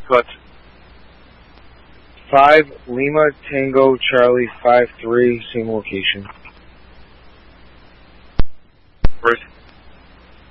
Cut. 5 Lima Tango Charlie 5-3, same location. Where's